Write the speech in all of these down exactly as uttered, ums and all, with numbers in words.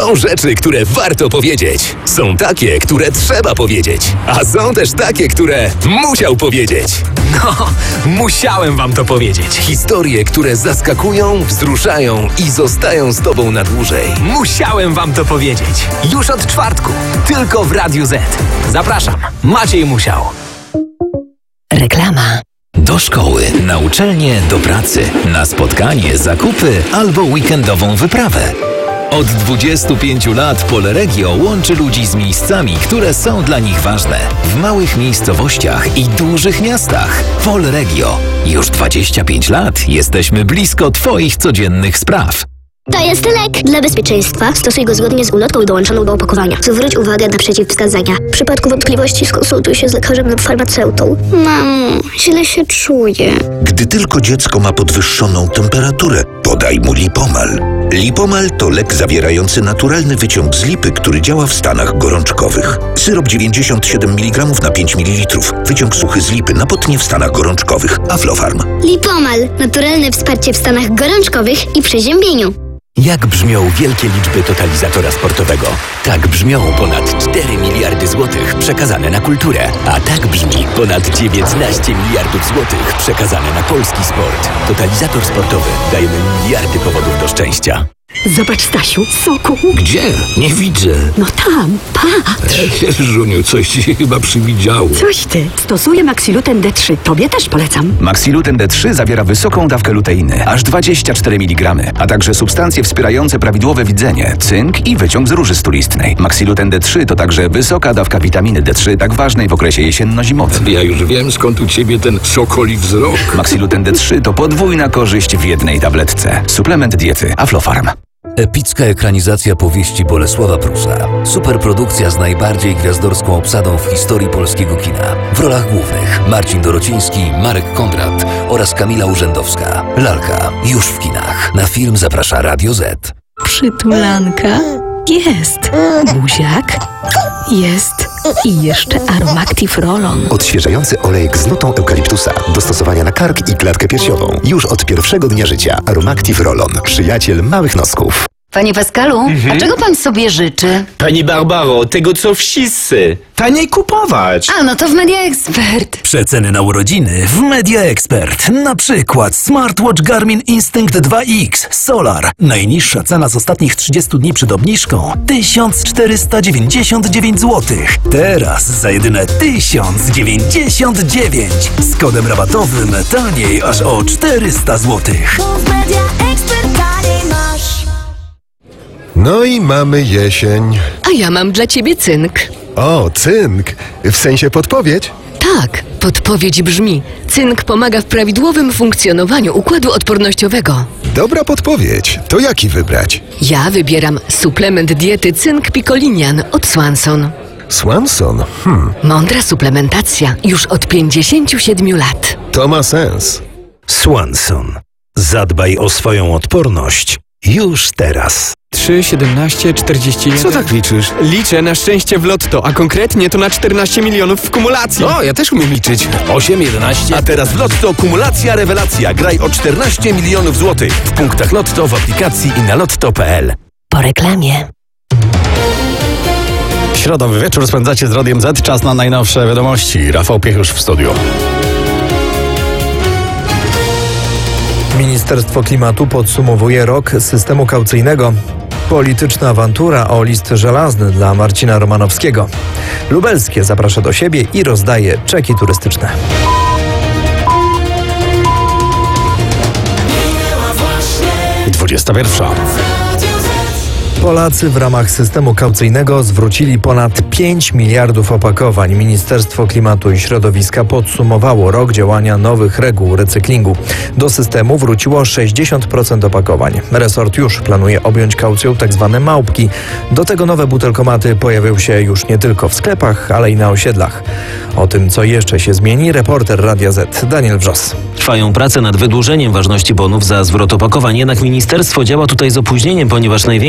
Są rzeczy, które warto powiedzieć. Są takie, które trzeba powiedzieć. A są też takie, które musiał powiedzieć. No, musiałem wam to powiedzieć. Historie, które zaskakują, wzruszają i zostają z tobą na dłużej. Musiałem wam to powiedzieć. Już od czwartku. Tylko w Radiu Z. Zapraszam. Maciej Musiał. Reklama. Do szkoły, na uczelnię, do pracy, na spotkanie, zakupy albo weekendową wyprawę. Od dwudziestu pięciu lat Polregio łączy ludzi z miejscami, które są dla nich ważne. W małych miejscowościach i dużych miastach. Polregio. Już dwadzieścia pięć lat jesteśmy blisko Twoich codziennych spraw. To jest lek. Dla bezpieczeństwa stosuj go zgodnie z ulotką dołączoną do opakowania. Zwróć uwagę na przeciwwskazania. W przypadku wątpliwości skonsultuj się z lekarzem lub farmaceutą. Mamo, źle się czuję. Gdy tylko dziecko ma podwyższoną temperaturę, podaj mu Lipomal. Lipomal to lek zawierający naturalny wyciąg z lipy, który działa w stanach gorączkowych. Syrop dziewięćdziesiąt siedem miligramów na pięć mililitrów. Wyciąg suchy z lipy na potnie w stanach gorączkowych. Aflofarm. Lipomal. Naturalne wsparcie w stanach gorączkowych i przeziębieniu. Jak brzmią wielkie liczby totalizatora sportowego? Tak brzmią ponad cztery miliardy złotych przekazane na kulturę. A tak brzmi ponad dziewiętnaście miliardów złotych przekazane na polski sport. Totalizator sportowy. Dajemy miliardy powodów do szczęścia. Zobacz, Stasiu, soku. Gdzie? Nie widzę. No tam, patrz. Żuniu, coś ci się chyba przywidziało. Coś ty. Stosuję Maxiluten D trzy. Tobie też polecam. Maxiluten D trzy zawiera wysoką dawkę luteiny, aż dwadzieścia cztery miligramy, a także substancje wspierające prawidłowe widzenie, cynk i wyciąg z róży stulistnej. Maxiluten D trzy to także wysoka dawka witaminy D trzy, tak ważnej w okresie jesienno-zimowym. Ja już wiem, skąd u ciebie ten sokoli wzrok. Maxiluten D trzy to podwójna korzyść w jednej tabletce. Suplement diety Aflofarm. Epicka ekranizacja powieści Bolesława Prusa. Superprodukcja z najbardziej gwiazdorską obsadą w historii polskiego kina. W rolach głównych Marcin Dorociński, Marek Kondrat oraz Kamila Urzędowska. Lalka już w kinach. Na film zaprasza Radio Z. Przytulanka. Jest. Buziak. Jest. I jeszcze Aromactive Roll-On. Odświeżający olejek z nutą eukaliptusa. Do stosowania na kark i klatkę piersiową. Już od pierwszego dnia życia. Aromactive Roll-On. Przyjaciel małych nosków. Panie Pascalu, mhm. a czego pan sobie życzy? Pani Barbaro, tego co wszyscy. Taniej kupować. A, no to w Media Expert. Przeceny na urodziny w Media Expert. Na przykład smartwatch Garmin Instinct dwa X Solar. Najniższa cena z ostatnich trzydziestu dni przed obniżką tysiąc czterysta dziewięćdziesiąt dziewięć złotych. Teraz za jedyne tysiąc dziewięćdziesiąt dziewięć. Z kodem rabatowym taniej aż o czterysta złotych. W Media Expert taniej masz. No i mamy jesień. A ja mam dla ciebie cynk. O, cynk. W sensie podpowiedź? Tak, podpowiedź brzmi: cynk pomaga w prawidłowym funkcjonowaniu układu odpornościowego. Dobra podpowiedź. To jaki wybrać? Ja wybieram suplement diety Cynk Picolinian od Swanson. Swanson? Hmm. Mądra suplementacja już od pięćdziesięciu siedmiu lat. To ma sens. Swanson. Zadbaj o swoją odporność już teraz. trzy, siedemnaście, czterdzieści jeden. Co tak liczysz? Liczę na szczęście w lotto, a konkretnie to na czternaście milionów w kumulacji. O, ja też umiem liczyć. osiem, jedenaście. A teraz w lotto kumulacja rewelacja. Graj o czternaście milionów złotych. W punktach lotto, w aplikacji i na lotto kropka p l. Po reklamie. Środowy wieczór spędzacie z Radiem Z. Czas na najnowsze wiadomości. Rafał Piechusz w studiu. Ministerstwo Klimatu podsumowuje rok systemu kaucyjnego. Polityczna awantura o list żelazny dla Marcina Romanowskiego. Lubelskie zaprasza do siebie i rozdaje czeki turystyczne. dwudziesta pierwsza. Polacy w ramach systemu kaucyjnego zwrócili ponad pięć miliardów opakowań. Ministerstwo Klimatu i Środowiska podsumowało rok działania nowych reguł recyklingu. Do systemu wróciło sześćdziesiąt procent opakowań. Resort już planuje objąć kaucją tzw. małpki. Do tego nowe butelkomaty pojawią się już nie tylko w sklepach, ale i na osiedlach. O tym, co jeszcze się zmieni, reporter Radia Z Daniel Wrzos. Trwają prace nad wydłużeniem ważności bonów za zwrot opakowań, jednak ministerstwo działa tutaj z opóźnieniem, ponieważ największe dyskonty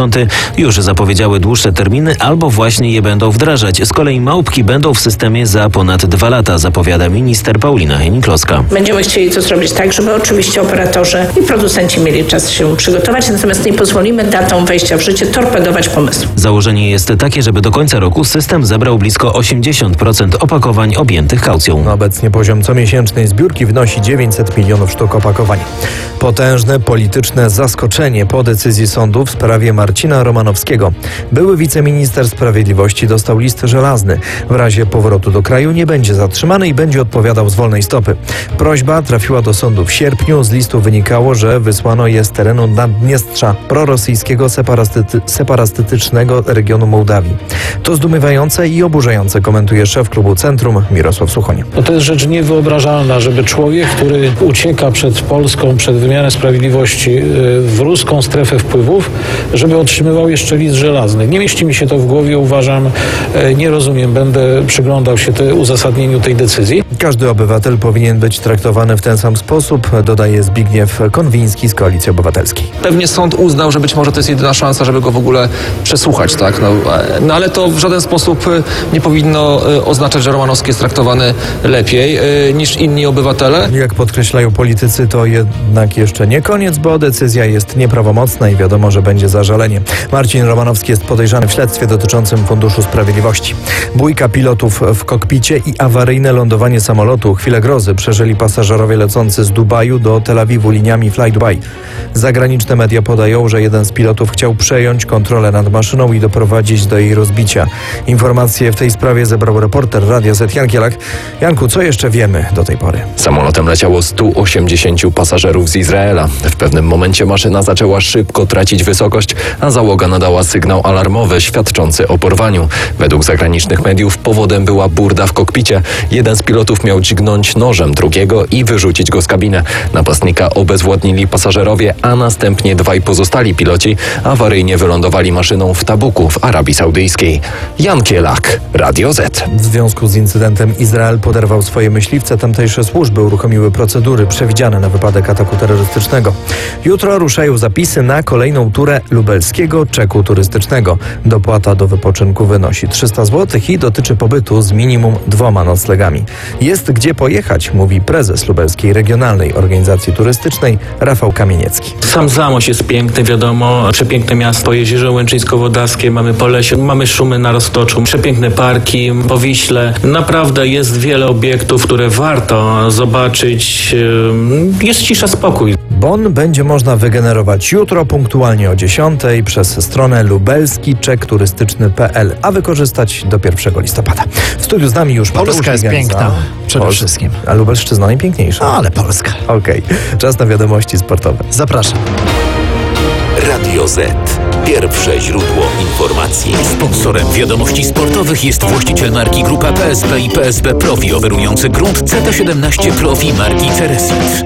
trójkąty już zapowiedziały dłuższe terminy albo właśnie je będą wdrażać. Z kolei małpki będą w systemie za ponad dwa lata, zapowiada minister Paulina Hennig-Kloska. Będziemy chcieli to zrobić tak, żeby oczywiście operatorzy i producenci mieli czas się przygotować, natomiast nie pozwolimy datą wejścia w życie torpedować pomysłu. Założenie jest takie, żeby do końca roku system zebrał blisko osiemdziesiąt procent opakowań objętych kaucją. Obecnie poziom comiesięcznej zbiórki wynosi dziewięćset milionów sztuk opakowań. Potężne polityczne zaskoczenie po decyzji sądu w sprawie Marcina Romanowskiego. Były wiceminister sprawiedliwości dostał list żelazny. W razie powrotu do kraju nie będzie zatrzymany i będzie odpowiadał z wolnej stopy. Prośba trafiła do sądu w sierpniu. Z listu wynikało, że wysłano je z terenu Naddniestrza, prorosyjskiego separastyty, separatystycznego regionu Mołdawii. To zdumiewające i oburzające, komentuje szef klubu Centrum Mirosław Suchoń. No to jest rzecz niewyobrażalna, żeby człowiek, który ucieka przed Polską, przed wymiarem sprawiedliwości w ruską strefę wpływów, żeby otrzymywał jeszcze list żelazny. Nie mieści mi się to w głowie, uważam, nie rozumiem, będę przyglądał się te, uzasadnieniu tej decyzji. Każdy obywatel powinien być traktowany w ten sam sposób, dodaje Zbigniew Konwiński z Koalicji Obywatelskiej. Pewnie sąd uznał, że być może to jest jedyna szansa, żeby go w ogóle przesłuchać, tak? No, no ale to w żaden sposób nie powinno oznaczać, że Romanowski jest traktowany lepiej niż inni obywatele. Jak podkreślają politycy, to jednak jeszcze nie koniec, bo decyzja jest nieprawomocna i wiadomo, że będzie zażalenie. Marcin Romanowski jest podejrzany w śledztwie dotyczącym Funduszu Sprawiedliwości. Bójka pilotów w kokpicie i awaryjne lądowanie samolotu. Chwilę grozy przeżyli pasażerowie lecący z Dubaju do Tel Awiwu liniami Fly Dubai. Zagraniczne media podają, że jeden z pilotów chciał przejąć kontrolę nad maszyną i doprowadzić do jej rozbicia. Informacje w tej sprawie zebrał reporter Radia Z Jan Kielak. Janku, co jeszcze wiemy do tej pory? Samolotem leciało stu osiemdziesięciu pasażerów z Izraela. W pewnym momencie maszyna zaczęła szybko tracić wysokość, a załoga nadała sygnał alarmowy świadczący o porwaniu. Według zagranicznych mediów powodem była burda w kokpicie. Jeden z pilotów miał dźgnąć nożem drugiego i wyrzucić go z kabiny. Napastnika obezwładnili pasażerowie, a następnie dwaj pozostali piloci awaryjnie wylądowali maszyną w Tabuku w Arabii Saudyjskiej. Jan Kielak, Radio Z. W związku z incydentem Izrael poderwał swoje myśliwce. Tamtejsze służby uruchomiły procedury przewidziane na wypadek ataku terrorystycznego. Jutro ruszają zapisy na kolejną turę lubelskiego czeku turystycznego. Dopłata do wypoczynku wynosi trzysta złotych i dotyczy pobytu z minimum dwoma noclegami. Jest gdzie pojechać, mówi prezes Lubelskiej Regionalnej Organizacji Turystycznej Rafał Kamieniecki. Sam Zamość jest piękny, wiadomo, przepiękne miasto, Jezioro Łęczyńsko-Wodaskie, mamy Polesie, mamy Szumy na Roztoczu, przepiękne parki, po Wiśle. Naprawdę jest wiele obiektów, które warto zobaczyć. Jest cisza, spokój. Bon będzie można wygenerować jutro punktualnie o dziesiątej przez stronę lubelski czek turystyczny kropka p l, a wykorzystać do pierwszego listopada. W studiu z nami już Polska jest piękna, przede Pol- wszystkim. A Lubelszczyzna najpiękniejsza. No, ale Polska. Okej, okay. Czas na wiadomości sportowe. Zapraszam. Radio Z. Pierwsze źródło informacji. Sponsorem wiadomości sportowych jest właściciel marki Grupa P S B i P S B Profi, oferujący grunt C T siedemnaście Profi marki Ceresit.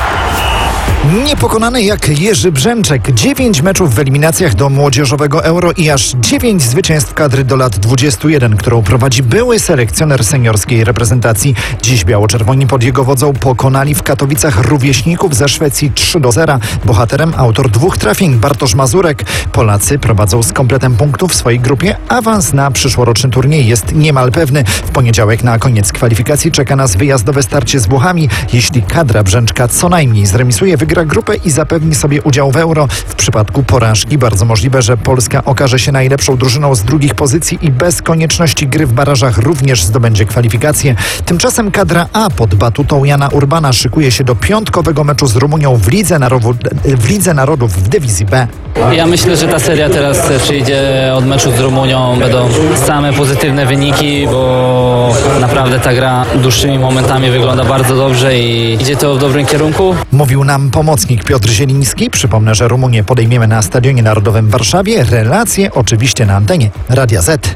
Niepokonany jak Jerzy Brzęczek. Dziewięć meczów w eliminacjach do młodzieżowego Euro i aż dziewięć zwycięstw kadry do lat dwudziestu jeden, którą prowadzi były selekcjoner seniorskiej reprezentacji. Dziś biało-czerwoni pod jego wodzą pokonali w Katowicach rówieśników ze Szwecji trzy do zera. Bohaterem autor dwóch trafień Bartosz Mazurek. Polacy prowadzą z kompletem punktów w swojej grupie. Awans na przyszłoroczny turniej jest niemal pewny. W poniedziałek na koniec kwalifikacji czeka nas wyjazdowe starcie z Włochami. Jeśli kadra Brzęczka co najmniej zremisuje, wygra grupę i zapewni sobie udział w Euro. W przypadku porażki bardzo możliwe, że Polska okaże się najlepszą drużyną z drugich pozycji i bez konieczności gry w barażach również zdobędzie kwalifikacje. Tymczasem kadra A pod batutą Jana Urbana szykuje się do piątkowego meczu z Rumunią w Lidze, Narodów, w Lidze Narodów w dywizji B. Ja myślę, że ta seria teraz przyjdzie od meczu z Rumunią. Będą same pozytywne wyniki, bo naprawdę ta gra dłuższymi momentami wygląda bardzo dobrze i idzie to w dobrym kierunku. Mówił nam pomocnik Piotr Zieliński. Przypomnę, że Rumunię podejmiemy na Stadionie Narodowym w Warszawie. Relacje oczywiście na antenie Radia Z.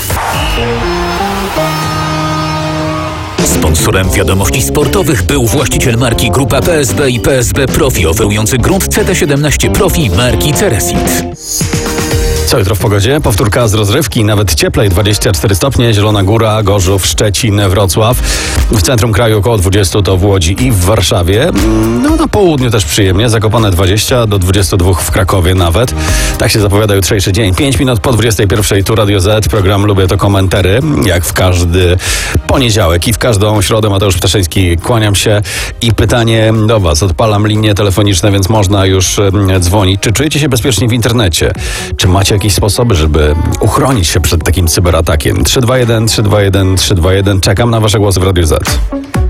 Sponsorem wiadomości sportowych był właściciel marki Grupa P S B i P S B Profi, oferujący grunt C T siedemnaście Profi marki Ceresit. Co jutro w pogodzie? Powtórka z rozrywki, nawet cieplej, dwadzieścia cztery stopnie, Zielona Góra, Gorzów, Szczecin, Wrocław. W centrum kraju około dwadzieścia to w Łodzi i w Warszawie. No na południu też przyjemnie, Zakopane dwadzieścia do dwudziestu dwóch w Krakowie nawet. Tak się zapowiada jutrzejszy dzień. pięć minut po dwudziestej pierwszej tu Radio Z, program Lubię to Komentary, jak w każdy poniedziałek i w każdą środę. Mateusz Ptaszyński, kłaniam się i pytanie do Was. Odpalam linie telefoniczne, więc można już dzwonić. Czy czujecie się bezpiecznie w internecie? Czy macie jakieś sposoby, żeby uchronić się przed takim cyberatakiem? trzy dwa jeden, trzy dwa jeden, trzy dwa jeden. Czekam na Wasze głosy w Radio Z.